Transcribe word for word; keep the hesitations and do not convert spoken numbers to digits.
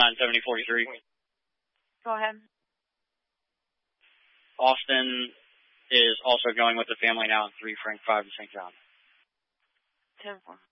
nine seventy forty-three. Go ahead. Austin is also going with the family now in three Frank five to Saint John. ten four.